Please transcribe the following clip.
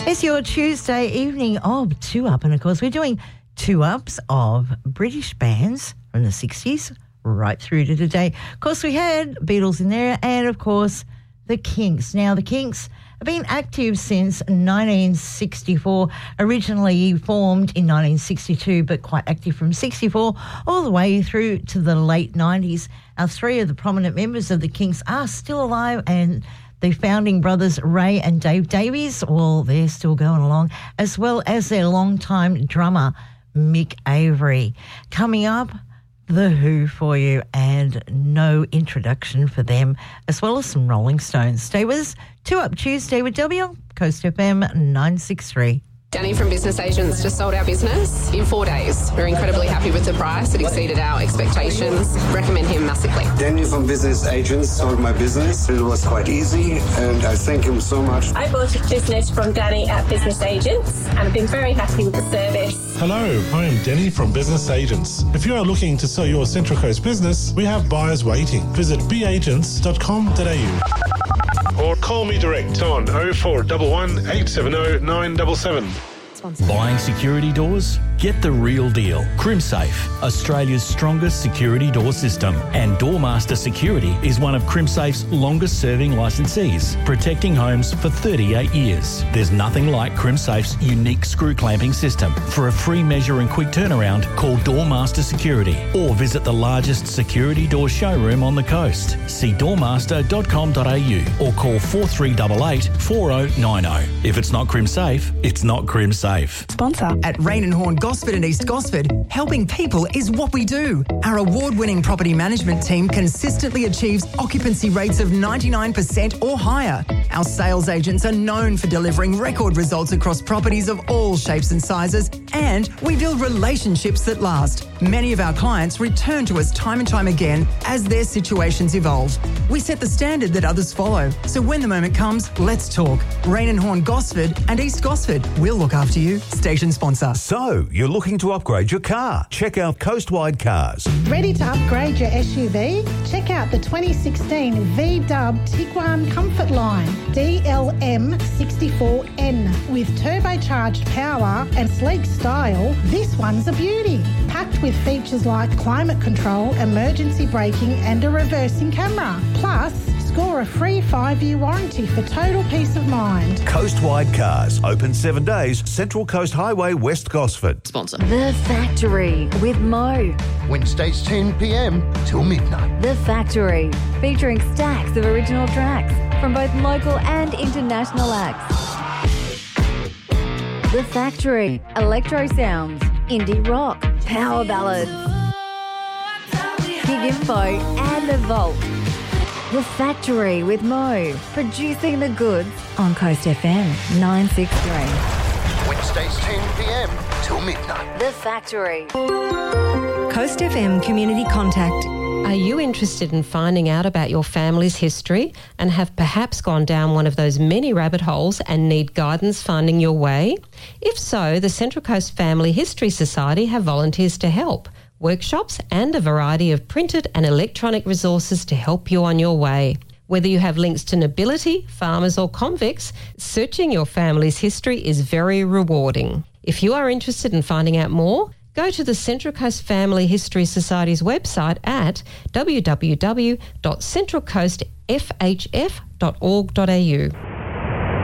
It's your Tuesday evening of 2 Up, and of course we're doing 2 Ups of British bands from the 60s right through to today. Of course we had Beatles in there, and of course the Kinks. Now the Kinks have been active since 1964, originally formed in 1962, but quite active from 64 all the way through to the late 90s. Now 3 of the prominent members of the Kinks are still alive, and the founding brothers, Ray and Dave Davies, well, they're still going along, as well as their longtime drummer, Mick Avery. Coming up, The Who for you, and no introduction for them, as well as some Rolling Stones. Stay with us. 2 Up Tuesday with W, Coast FM 963. Danny from Business Agents just sold our business in 4 days. We're incredibly happy with the price. It exceeded our expectations. Recommend him massively. Danny from Business Agents sold my business. It was quite easy, and I thank him so much. I bought a business from Danny at Business Agents, and I've been very happy with the service. Hello, I am Danny from Business Agents. If you are looking to sell your Central Coast business, we have buyers waiting. Visit beagents.com.au. Or call me direct on 0411 870 977. Buying security doors? Get the real deal. CrimSafe, Australia's strongest security door system. And Doormaster Security is one of CrimSafe's longest serving licensees, protecting homes for 38 years. There's nothing like CrimSafe's unique screw clamping system. For a free measure and quick turnaround, call Doormaster Security or visit the largest security door showroom on the coast. See doormaster.com.au or call 4388 4090. If it's not CrimSafe, it's not CrimSafe. Sponsor. At Rain and Horn Gosford and East Gosford, helping people is what we do. Our award-winning property management team consistently achieves occupancy rates of 99% or higher. Our sales agents are known for delivering record results across properties of all shapes and sizes, and we build relationships that last. Many of our clients return to us time and time again as their situations evolve. We set the standard that others follow. So when the moment comes, let's talk. Rain and Horn Gosford and East Gosford. We'll look after you. Station sponsor. So, you're looking to upgrade your car? Check out Coastwide Cars. Ready to upgrade your SUV? Check out the 2016 V-Dub Tiguan Comfort Line DLM64N. With turbocharged power and sleek style, this one's a beauty. Packed with features like climate control, emergency braking and a reversing camera. Plus, score a free 5-year warranty for total peace of mind. Coastwide Cars, open 7 days, Central Coast Highway, West Gosford. Sponsor. The Factory with Mo. Wednesdays 10 p.m. till midnight. The Factory, featuring stacks of original tracks from both local and international acts. The Factory, electro sounds, indie rock, power ballads, Big Info and The Vault. The Factory with Mo, producing the goods on Coast FM 963. Wednesdays 10 p.m. till midnight. The Factory. Coast FM Community Contact. Are you interested in finding out about your family's history and have perhaps gone down one of those many rabbit holes and need guidance finding your way? If so, the Central Coast Family History Society have volunteers to help, workshops and a variety of printed and electronic resources to help you on your way. Whether you have links to nobility, farmers or convicts, searching your family's history is very rewarding. If you are interested in finding out more, go to the Central Coast Family History Society's website at www.centralcoastfhf.org.au.